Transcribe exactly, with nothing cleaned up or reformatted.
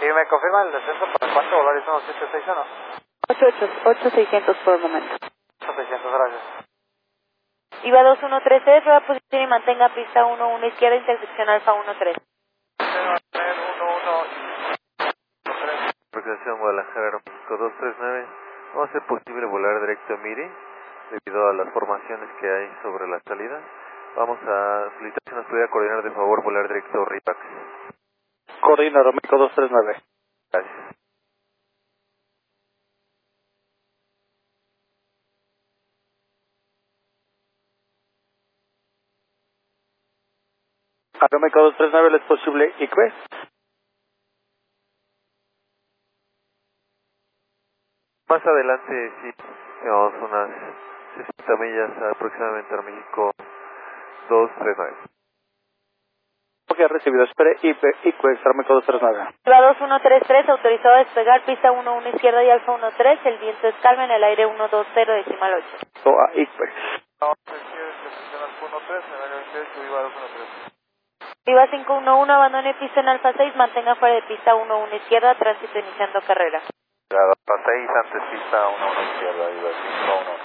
¿Y me confirma el descenso para cuánto volar? ¿Es unos siete seis uno? ocho seiscientos por el momento. ocho seiscientos, gracias. Iba dos uno tres tres, rueda posición y mantenga pista uno uno izquierda, intersección alfa uno tres. Organización Guadalajara Aeroméxico dos tres nueve. ¿No va a ser posible volar directo a Miri debido a las formaciones que hay sobre la salida? Vamos a solicitar si nos pudiera coordinar de favor volar directo a Ripax. Coordina Aeroméxico dos tres nueve. Gracias. Aeroméxico dos tres nueve, ¿es posible I C B? Más adelante, sí, tenemos unas sesenta millas aproximadamente a México dos tres nueve. Ok, recibido. Espere, I C B, Aeroméxico dos tres nueve. Iba dos uno tres tres, autorizado a despegar, pista uno uno izquierda y alfa uno tres, el viento es calma en el aire uno dos cero decimal ocho. So, a I C B. No, uno tres, en el veintiocho, iba dos uno tres. Iba cinco uno uno, abandone pista en alfa seis, mantenga fuera de pista uno uno izquierda, tránsito iniciando carrera. Alfa seis, antes pista uno uno izquierda, iba cinco uno.